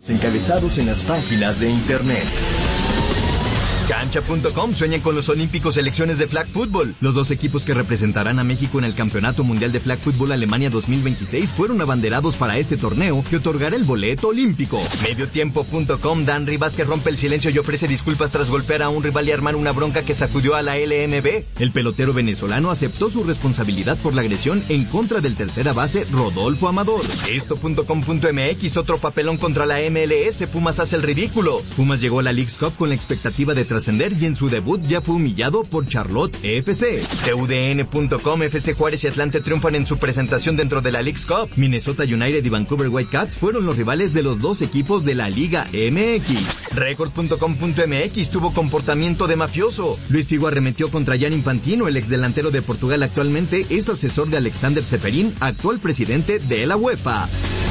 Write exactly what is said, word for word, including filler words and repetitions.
Encabezados en las páginas de internet. Cancha punto com sueñan con los Olímpicos selecciones de flag football. Los dos equipos que representarán a México en el Campeonato Mundial de Flag Football Alemania dos mil veintiséis fueron abanderados para este torneo que otorgará el boleto olímpico. Mediotiempo punto com, Dan Rivas que rompe el silencio y ofrece disculpas tras golpear a un rival y armar una bronca que sacudió a la L M B. El pelotero venezolano aceptó su responsabilidad por la agresión en contra del tercera base Rodolfo Amador. Esto punto com punto m x, otro papelón contra la M L S, Pumas hace el ridículo. Pumas llegó a la Leagues Cup con la expectativa de trascender y en su debut ya fue humillado por Charlotte F C. T U D N punto com, F C Juárez y Atlante triunfan en su presentación dentro de la Leagues Cup. Minnesota United y Vancouver Whitecaps fueron los rivales de los dos equipos de la Liga M X. Record punto com punto m x tuvo comportamiento de mafioso. Luis Figo arremetió contra Gianni Infantino, el exdelantero de Portugal actualmente es asesor de Alexander Ceferín, actual presidente de la UEFA.